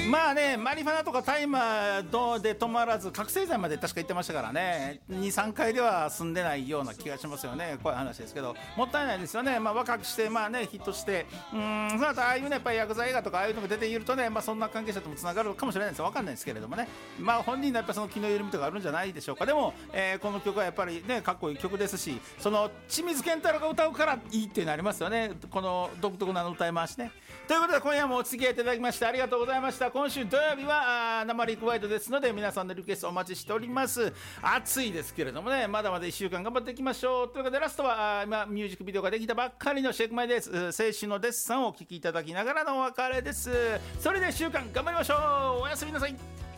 まあね、マリファナとか大麻で止まらず覚醒剤まで確か言ってましたからね、2、3回では済んでないような気がしますよね。こういう話ですけど、もったいないですよね。若くしてヒットして、その後ああいうね、やっぱり薬剤映画とかああいうのが出ているとね、そんな関係者ともつながるかもしれないですよ。分かんないですけれどもね、本人のやっぱその気の緩みとかあるんじゃないでしょうか。でも、この曲はやっぱりね、かっこいい曲ですし、その清水健太郎が歌うからいいってなりますよね、この独特な歌い回しね。ということで今夜もお付き合いいただきましてありがとうございました。今週土曜日は生リクワイドですので、皆さんのリクエストお待ちしております。暑いですけれどもね、まだまだ1週間頑張っていきましょう。ということでラストは今ミュージックビデオができたばっかりのシェイクマイです。青春のデッサンをお聴きいただきながらのお別れです。それで1週間頑張りましょう。おやすみなさい。